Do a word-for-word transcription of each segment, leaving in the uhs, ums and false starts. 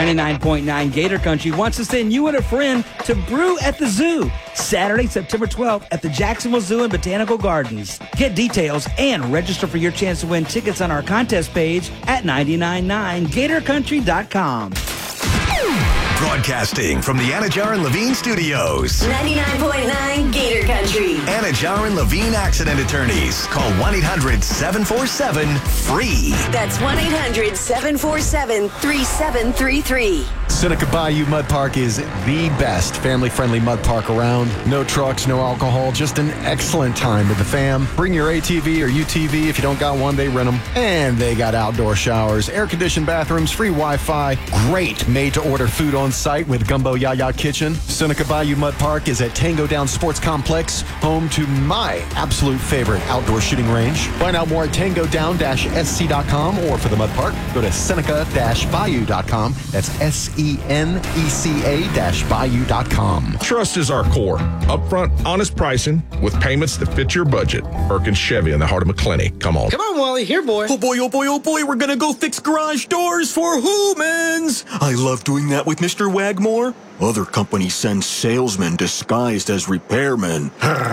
ninety-nine point nine Gator Country wants to send you and a friend to Brew at the Zoo, Saturday, September twelfth at the Jacksonville Zoo and Botanical Gardens. Get details and register for your chance to win tickets on our contest page at nine nine nine gator country dot com. Broadcasting from the Anajar and Levine Studios. ninety-nine point nine Gator Country. Anajar and Levine Accident Attorneys. Call one eight hundred seven four seven free. That's one eight hundred seven four seven three seven three three. Seneca Bayou Mud Park is the best family-friendly mud park around. No trucks, no alcohol, just an excellent time with the fam. Bring your A T V or U T V. If you don't got one, they rent them. And they got outdoor showers, air-conditioned bathrooms, free Wi-Fi, great made-to-order food on site with Gumbo Yaya Kitchen. Seneca Bayou Mud Park is at Tango Down Sports Complex, home to my absolute favorite outdoor shooting range. Find out more at tango down dash s c dot com, or for the mud park, go to seneca dash bayou dot com. That's S E N E C A dash bayou dot com. Trust is our core. Upfront, honest pricing with payments that fit your budget. Perkins Chevy in the heart of McClenny. Come on. Come on, Wally. Here, boy. Oh, boy, oh, boy, oh, boy. We're going to go fix garage doors for humans. I love doing that with Mister Wagmore. Other companies send salesmen disguised as repairmen.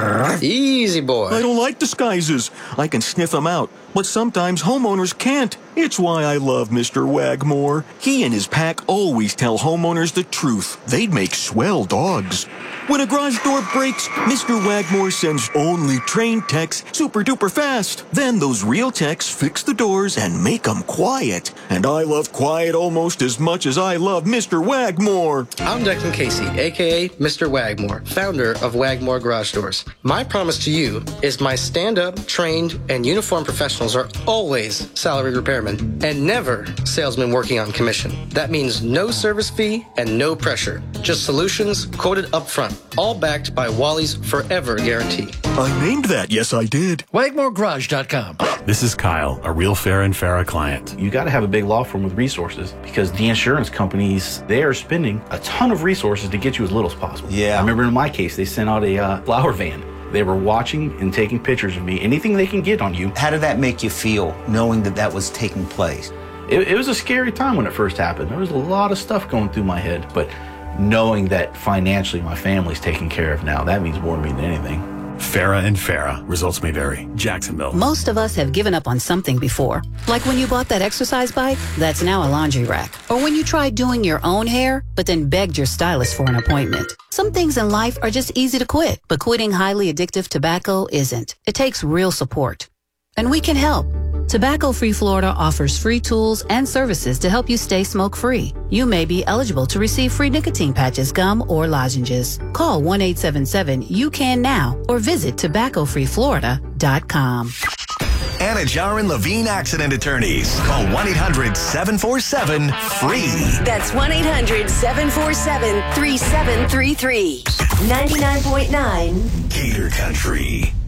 Easy, boy. I don't like disguises. I can sniff them out, but sometimes homeowners can't. It's why I love Mister Wagmore. He and his pack always tell homeowners the truth. They'd make swell dogs. When a garage door breaks, Mister Wagmore sends only trained techs super duper fast. Then those real techs fix the doors and make them quiet. And I love quiet almost as much as I love Mister Wagmore. I'm Declan Casey, a k a. Mister Wagmore, founder of Wagmore Garage Doors. My promise to you is my stand-up, trained, and uniformed professionals are always salaried repairmen and never salesmen working on commission. That means no service fee and no pressure. Just solutions quoted up front, all backed by Wally's Forever Guarantee. I named that, yes I did. Wagmore Garage dot com. This is Kyle, a real Farah and Farah client. You got to have a big law firm with resources because the insurance companies, they are spending a ton of resources to get you as little as possible. Yeah. I remember in my case, they sent out a uh, flower van. They were watching and taking pictures of me, anything they can get on you. How did that make you feel, knowing that that was taking place? It, it was a scary time when it first happened. There was a lot of stuff going through my head, but knowing that financially my family's taken care of now, that means more to me than anything. Farah and Farah. Results may vary. Jacksonville. Most of us have given up on something before. Like when you bought that exercise bike, that's now a laundry rack. Or when you tried doing your own hair, but then begged your stylist for an appointment. Some things in life are just easy to quit, but quitting highly addictive tobacco isn't. It takes real support. And we can help. Tobacco Free Florida offers free tools and services to help you stay smoke-free. You may be eligible to receive free nicotine patches, gum, or lozenges. Call one eight seven seven you can now or visit tobacco free florida dot com. Anajar and Levine Accident Attorneys. Call one eight hundred seven four seven free. That's one eight hundred seven four seven three seven three three. ninety-nine point nine Gator Country.